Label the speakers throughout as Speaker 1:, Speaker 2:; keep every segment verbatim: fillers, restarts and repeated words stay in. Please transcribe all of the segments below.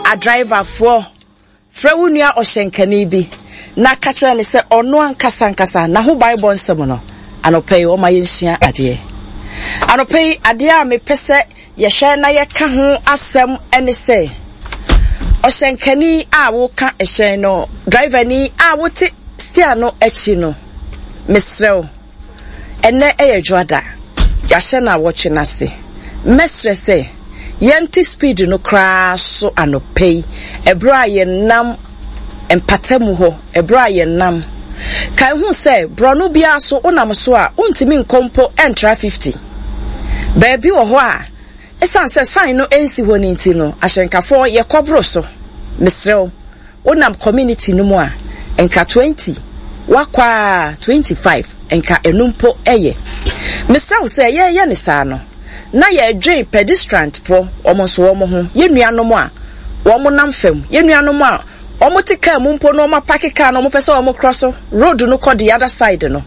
Speaker 1: a driver for Frewunia Oshenkani bi na kacha ne se ono ankasa ankasa na ho Bible nsem no anopay o ma yenhia ade anopay ade a me pese ye hye na ye ka ho asem ene se Oshenkani a wo ka ehye no driver ni a wo te stia no echi no mesrew ene eye dwada ya hye na wo twe na se mesre se yenti speed no crash so anopay ebra ye nam empatemu ho ebra ye nam kai hu se bro no bia so onam so a untimi nkompo entra fifty baby wo ho a esan se sign no ensi ho ni nti no ahyenkafo ye kobro so misrew onam community no mu a enka twenty wakwa twenty-five enka enumpo eye misrew se ye ye ni sa no na ye dwen pedestrian po omonso wo mo ho ye nuanom a wo mo nam fam ye nuanom a omo tika mu mpo no ma park car no mo pese omo cross road no ko the other side no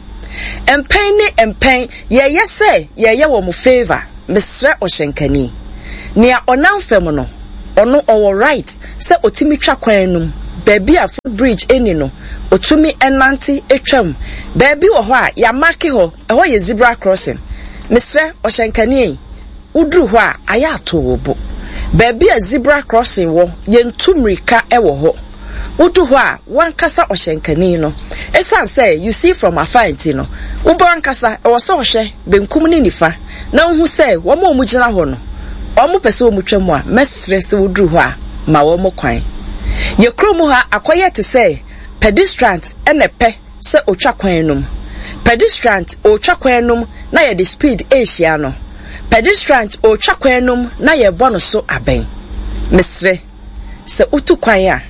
Speaker 1: empen ni empen ye ye say ye ye wo mo favor Mister Oshenkani nia onam fam no ono owo right se otimi twa kwan num baby a footbridge eni no otumi enanti etwam baby wo ho a ya mark ho eho ye zebra crossing Mister Oshenkani udru ho a aya atobo baby a zebra crossing wo yentumrika ewo ho udu ho a wankasa Oshenkani no esan say you see from afar enti no ubo wankasa e wo so hye benkum ni nifa na hu say wo ma omugina ho no omo pese omutwam a mesre se udru ho a ma wo mo kwan ye kromu ha akoye te say pedestrian ene pe se otwa kwan num pedestrian otwa kwan num na ye the speed asia no pedestrian otwa kwan num na ye bono so aben mesre se utu kwan a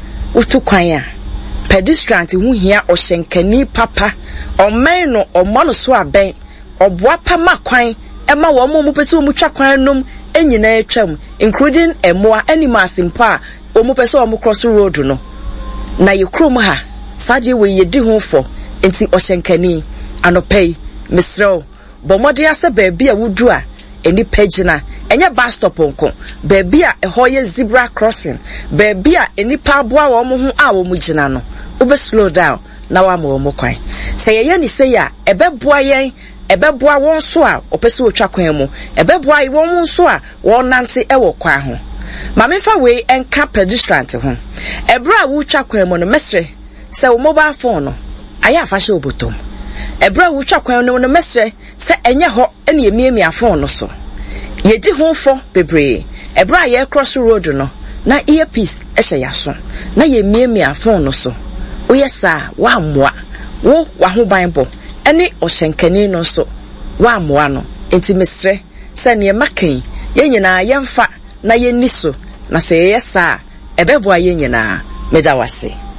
Speaker 1: utu kwan a pedestrian hu hia Oshenkani papa omen no omono so aben oboa pama kwan ema wo mo mu pese mu twa kwan num enyina etwam including emoa animals mpa o mu pese o mu cross road no na ye krom ha saje we ye di ho fo enti Oshenkani anopay misrew bomode ase baby a wudu a eni pagina enye bus stop onko baby a eho ye zebra crossing baby a eni pa boa wo mo ho a wo mu gina no ube slow down na wa mo mo kwan se ye ye ni se ya ebeboa yen ebeboa won so a opese otwa kwan mu ebeboa won so a won nante ewo kwan ho ma me fa we enka pedestrian ho ebra wu twa kwan mu no mesre se wo mobile phone no aya fa hye obotom ebra wu twa kwan no no mesre se enye ho ene emiemia phone no so ye di ho fo bebre ebra ye cross road no na earpiece ehye yaso na ye emiemia phone no so wo yesa wa moa wo wa ho Bible ene Oshenkani no so wa moa no enti mesre se ne makan ye nyina ye mfa na ye niso na se yesa ebeboa ye nyina meda wase.